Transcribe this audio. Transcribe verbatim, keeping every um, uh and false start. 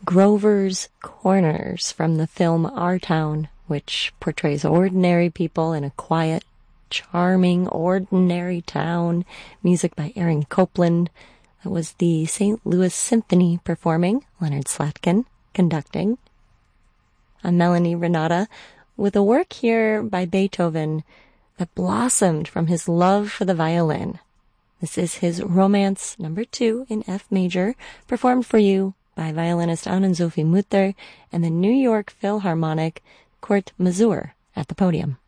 Grover's Corners from the film Our Town, which portrays ordinary people in a quiet, charming, ordinary town. Music by Aaron Copland. That was the Saint Louis Symphony performing, Leonard Slatkin conducting. I'm Melanie Renata with a work here by Beethoven that blossomed from his love for the violin. This is his Romance number two in F major, performed for you by violinist Anne-Sophie Mutter and the New York Philharmonic Kurt Masur at the podium.